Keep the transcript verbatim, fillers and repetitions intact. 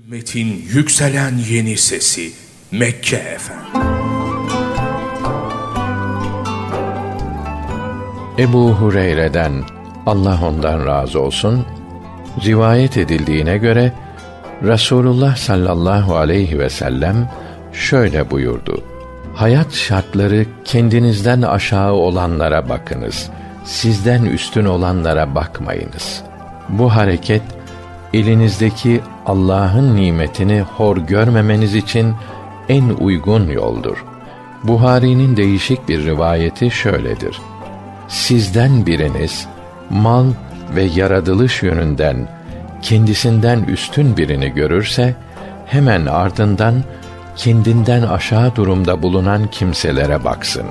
Ümmetin yükselen yeni sesi Mekke Efendi. Ebu Hureyre'den, Allah ondan razı olsun, rivayet edildiğine göre Resulullah sallallahu aleyhi ve sellem şöyle buyurdu: hayat şartları kendinizden aşağı olanlara bakınız, sizden üstün olanlara bakmayınız. Bu hareket elinizdeki Allah'ın nimetini hor görmemeniz için en uygun yoldur. Buhari'nin değişik bir rivayeti şöyledir: sizden biriniz mal ve yaratılış yönünden kendisinden üstün birini görürse hemen ardından kendinden aşağı durumda bulunan kimselere baksın.